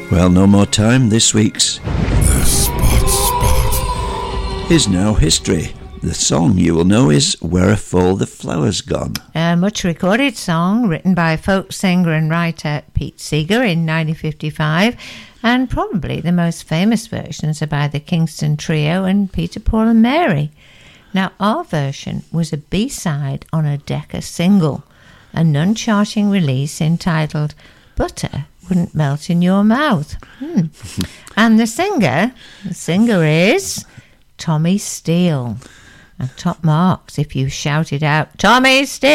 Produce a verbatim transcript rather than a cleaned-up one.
Well, no more time. This week's The Spot Spot is now history. The song you will know is Where Are Fall the Flowers Gone? A much recorded song written by folk singer and writer Pete Seeger in nineteen fifty-five, and probably the most famous versions are by the Kingston Trio and Peter, Paul and Mary. Now, our version was a B-side on a Decca single, a non-charting release entitled Butter Wouldn't Melt in Your Mouth. Hmm. And the singer, the singer is Tommy Steele. And top marks if you shouted out, Tommy Steele!